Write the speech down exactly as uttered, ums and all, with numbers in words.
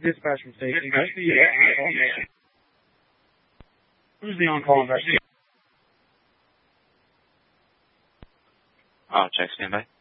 Dispatch from station. Dispatch, yeah. Who's the on-call investigator? Oh, check standby.